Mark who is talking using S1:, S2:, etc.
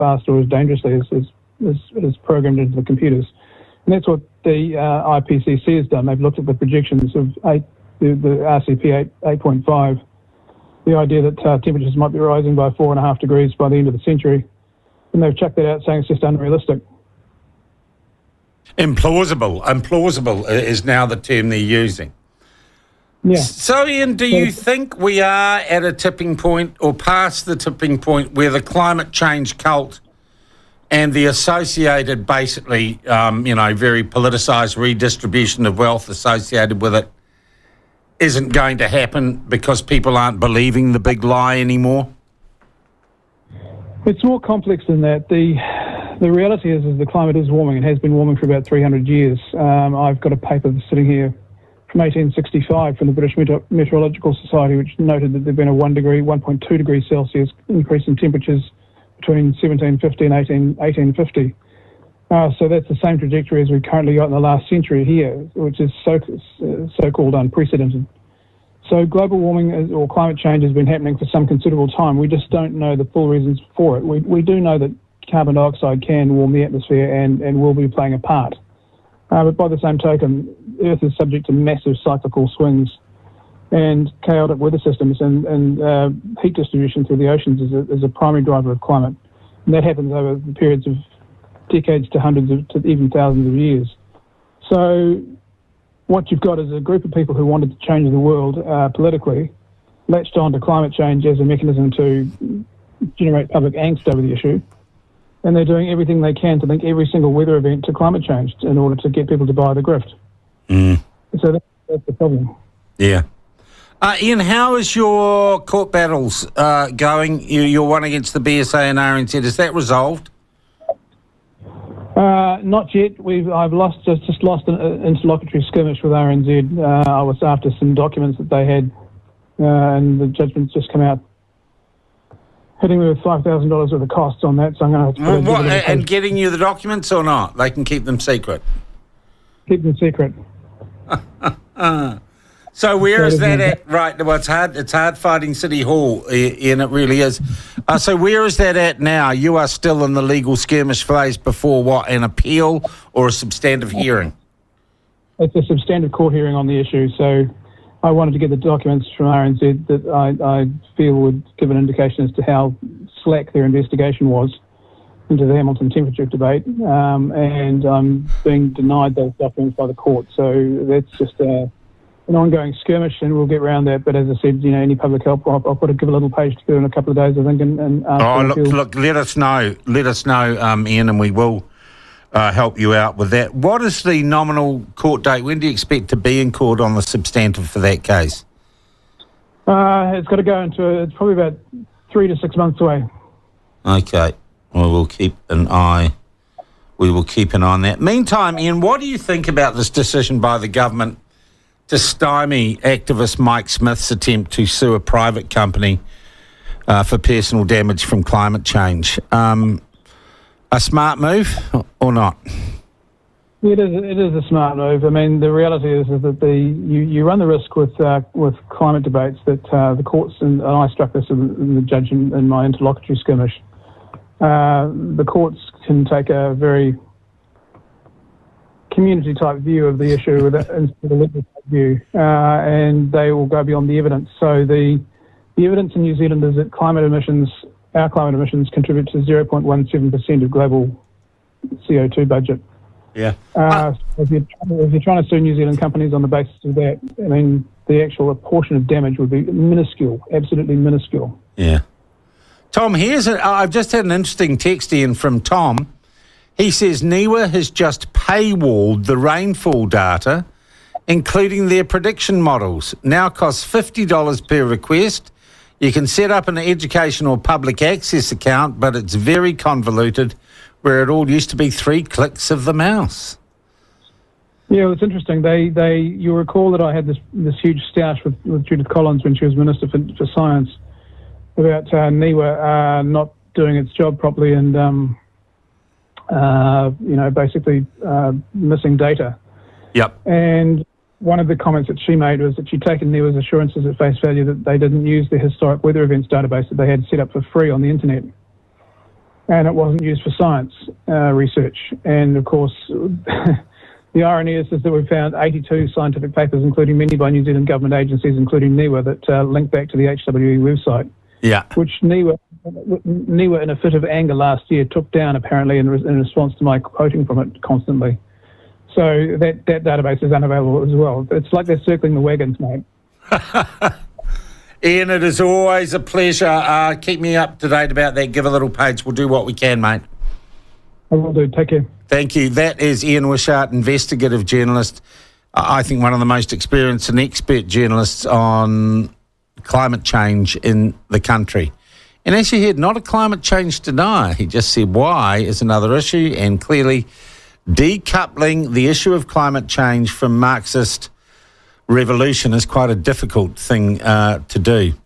S1: fast or as dangerously as programmed into the computers. And that's what the IPCC has done. They've looked at the projections of the RCP 8.5, the idea that temperatures might be rising by 4.5 degrees by the end of the century. And they've chucked that out saying it's just unrealistic.
S2: Implausible is now the term they're using.
S1: Yeah.
S2: So, Ian, do you think we are at a tipping point or past the tipping point where the climate change cult and the associated, basically, very politicised redistribution of wealth associated with it isn't going to happen because people aren't believing the big lie anymore?
S1: It's more complex than that. The reality is the climate is warming and has been warming for about 300 years. I've got a paper sitting here from 1865 from the British Meteorological Society, which noted that there'd been a 1.2 degrees Celsius increase in temperatures between 1750 and 1850. So that's the same trajectory as we currently got in the last century here, which is so-called unprecedented. So global warming or climate change has been happening for some considerable time. We just don't know the full reasons for it. We do know that carbon dioxide can warm the atmosphere and will be playing a part. But by the same token, Earth is subject to massive cyclical swings and chaotic weather systems, and heat distribution through the oceans is a primary driver of climate. And that happens over the periods of decades to hundreds to even thousands of years. So what you've got is a group of people who wanted to change the world politically, latched on to climate change as a mechanism to generate public angst over the issue. And they're doing everything they can to link every single weather event to climate change in order to get people to buy the grift. So that's the problem.
S2: Yeah. Ian, how is your court battles going? Your one against the BSA and RNZ, is that resolved?
S1: Not yet. I've just lost an interlocutory skirmish with RNZ. I was after some documents that they had, and the judgment's just come out, hitting me with $5,000 worth of costs on that. So I'm going to have to.
S2: And getting you the documents or not? They can keep them secret.
S1: Keep them secret.
S2: So where is that at? Right, well, it's hard fighting City Hall, Ian, it really is. So where is that at now? You are still in the legal skirmish phase before what, an appeal or a substantive hearing?
S1: It's a substantive court hearing on the issue, so I wanted to get the documents from RNZ that I feel would give an indication as to how slack their investigation was into the Hamilton temperature debate, and I'm being denied those documents by the court. So that's just an ongoing skirmish, and we'll get around that. But as I said, any public help, I'll give a little page together in a couple of days, I think. And
S2: look, let us know, Ian, and we will help you out with that. What is the nominal court date? When do you expect to be in court on the substantive for that case?
S1: It's got to go it's probably about 3 to 6 months away.
S2: Okay. Well, we'll keep an eye on that. Meantime, Ian, what do you think about this decision by the government to stymie activist Mike Smith's attempt to sue a private company for personal damage from climate change? A smart move or not?
S1: It is a smart move. I mean, the reality is that you run the risk with climate debates that the courts, and I struck this in the judge in my interlocutory skirmish, the courts can take a very community-type view of the issue instead of a legal-type view, and they will go beyond the evidence. So the evidence in New Zealand is that our climate emissions contribute to 0.17% of global CO2 budget.
S2: Yeah.
S1: If you're trying to sue New Zealand companies on the basis of that, I mean, the actual portion of damage would be minuscule, absolutely minuscule.
S2: Yeah. Tom, I've just had an interesting text in from Tom. He says NIWA has just paywalled the rainfall data, including their prediction models. Now costs $50 per request. You can set up an educational public access account, but it's very convoluted, where it all used to be 3 clicks of the mouse.
S1: Yeah, well, it's interesting. You'll recall that I had this huge stoush with Judith Collins when she was Minister for Science about NIWA not doing its job properly and basically missing data.
S2: Yep.
S1: And one of the comments that she made was that she'd taken NIWA's assurances at face value that they didn't use the historic weather events database that they had set up for free on the internet. and it wasn't used for science research. And of course, the irony is that we've found 82 scientific papers, including many by New Zealand government agencies, including NIWA, that link back to the HWE website.
S2: Yeah.
S1: Which NIWA, in a fit of anger last year, took down apparently in response to my quoting from it constantly. So that database is unavailable as well. It's like they're circling the wagons, mate.
S2: Ian, it is always a pleasure. Keep me up to date about that Give a Little page. We'll do what we can, mate.
S1: I will do. Take care.
S2: Thank you. That is Ian Wishart, investigative journalist. I think one of the most experienced and expert journalists on climate change in the country. And as you heard, not a climate change denier. He just said why is another issue, and clearly decoupling the issue of climate change from Marxist revolution is quite a difficult thing to do.